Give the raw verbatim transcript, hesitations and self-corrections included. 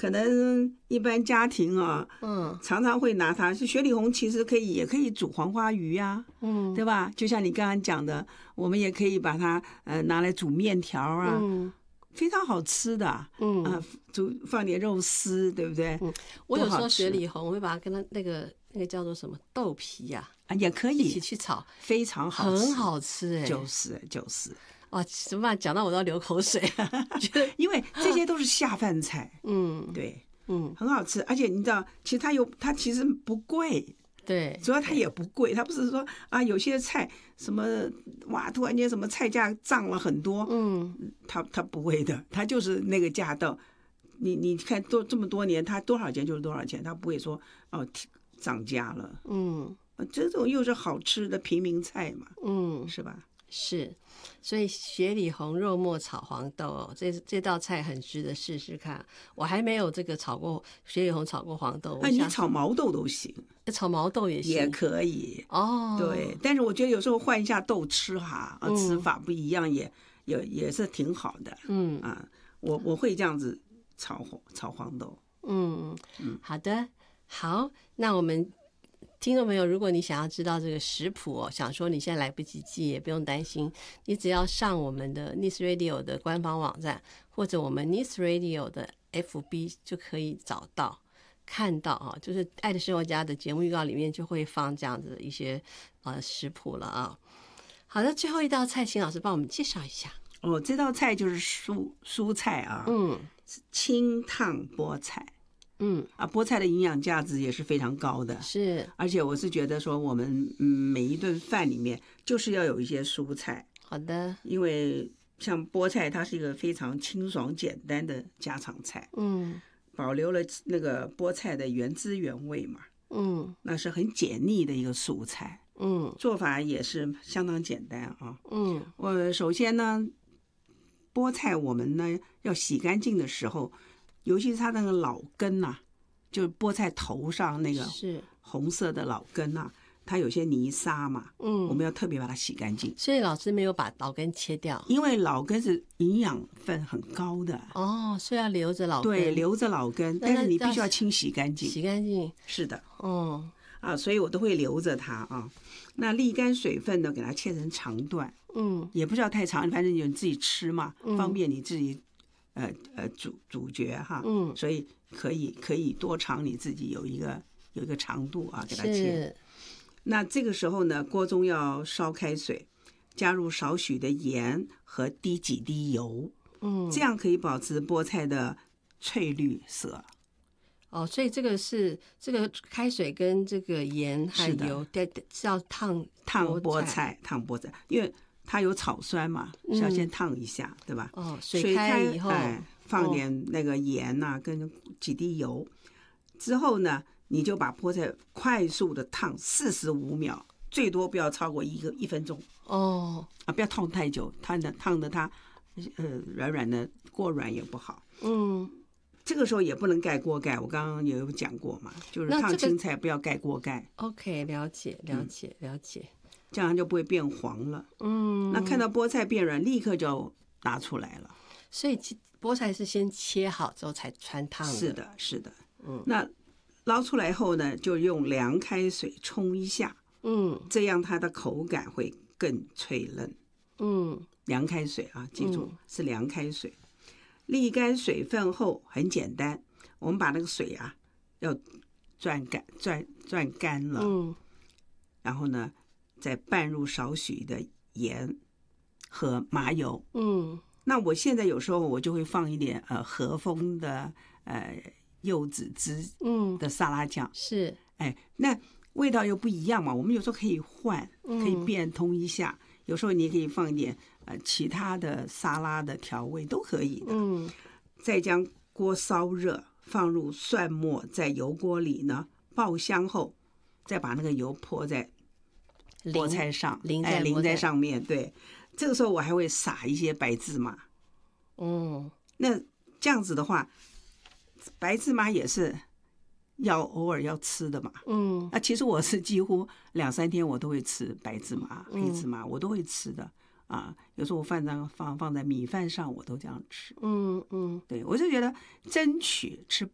可能一般家庭啊，嗯，常常会拿它。是雪里红，其实可以也可以煮黄花鱼呀、啊，嗯，对吧？就像你刚刚讲的，我们也可以把它呃拿来煮面条啊，嗯，非常好吃的，嗯啊，煮放点肉丝，对不对？嗯， 我有时候雪里红，我会把它跟它那个那个叫做什么豆皮呀、 啊，也可以一起去炒， 非常好吃， 很好吃哎、欸， 就是就是。 哇，怎么办？讲到我都要流口水，觉得因为这些都是下饭菜，嗯，对，嗯，很好吃，而且你知道，其实它有，它其实不贵， 对， 主要它也不贵，它不是说啊，有些菜什么哇，突然间什么菜价涨了很多，嗯，它它不会的，它就是那个价到，你你看多这么多年，它多少钱就是多少钱，它不会说哦涨价了，嗯，这种又是好吃的平民菜嘛，嗯，是吧？ 是，所以雪里红肉末炒黄豆哦，这这道菜很值得试试看。我还没有这个炒过雪里红炒过黄豆， 那、啊、你炒毛豆都行， 炒毛豆也行， 也可以哦。 对，但是我觉得有时候换一下豆吃哈，啊，吃法不一样也，也、嗯、也是挺好的。嗯啊，我我会这样子炒炒黄豆。 嗯嗯，好的，好，那我们。听众朋友，如果你想要知道这个食谱哦，想说你现在来不及记也不用担心，你只要上我们的 Nice Radio 的官方网站，或者我们 Nice Radio 的 F B 就可以找到看到啊，就是爱的生活家的节目预告里面就会放这样子的一些呃食谱了啊。好的，最后一道菜，请老师帮我们介绍一下。 哦，这道菜就是蔬蔬菜啊，嗯，清烫菠菜。嗯啊，菠菜的营养价值也是非常高的， 是， 而且我是觉得说，我们嗯每一顿饭里面就是要有一些蔬菜。 好的， 因为像菠菜，它是一个非常清爽简单的家常菜，嗯，保留了那个菠菜的原汁原味嘛，嗯，那是很解腻的一个蔬菜，嗯，做法也是相当简单啊，嗯，我首先呢，菠菜我们呢要洗干净的时候。尤其是它那个老根呐、啊，就是菠菜头上那个红色的老根呐、啊，它有些泥沙嘛，嗯，我们要特别把它洗干净。 所以老师没有把老根切掉， 因为老根是营养分很高的哦，所以要留着老根， 对，留着老根，但是你必须要清洗干净， 洗干净， 是的， 哦， 啊，所以我都会留着它啊。那沥干水分呢，给它切成长段，嗯，也不需要太长，反正你自己吃嘛，嗯、方便你自己。呃呃，主主角哈，嗯，所以可以可以多长你自己有一个有一个长度啊，给它切。那这个时候呢，锅中要烧开水，加入少许的盐和滴几滴油，嗯，这样可以保持菠菜的翠绿色。 哦，所以这个是这个开水跟这个盐还有油，是要烫烫菠菜，烫菠菜，因为。它有草酸嘛，要先烫一下，嗯、对吧？ 哦，水开以后， 哎，放点那个盐呐、啊，跟几滴油，之后呢，你就把菠菜快速的烫四十五秒，最多不要超过一个一分钟。哦，啊，不要烫太久，烫的烫的它，呃，软软的，过软也不好。嗯，这个时候也不能盖锅盖，我刚刚也有讲过嘛，就是烫青菜不要盖锅盖。 OK， 了解，了解，了解。 这样就不会变黄了。嗯，那看到菠菜变软，立刻就拿出来了。 所以菠菜是先切好之后才穿烫的。 是的，是的。嗯，那捞出来后呢，就用凉开水冲一下。嗯，这样它的口感会更脆嫩。嗯，凉开水啊，记住、嗯、是凉开水。沥干水分后很简单，我们把那个水啊要攥干、攥攥干了。嗯，然后呢。再拌入少许的盐和麻油，嗯，那我现在有时候我就会放一点呃和风的呃柚子汁，嗯的沙拉酱， 是， 哎，那味道又不一样嘛，我们有时候可以换，可以变通一下，嗯、有时候你也可以放一点呃其他的沙拉的调味都可以的，嗯，再将锅烧热，放入蒜末，在油锅里呢爆香后，再把那个油泼在。菠菜上淋在哎淋在上面，对，这个时候我还会撒一些白芝麻。嗯，那这样子的话，白芝麻也是要偶尔要吃的嘛。嗯，那其实我是几乎两三天我都会吃白芝麻、黑芝麻，我都会吃的啊。有时候我饭上放放在米饭上，我都这样吃。嗯嗯，对，我就觉得争取吃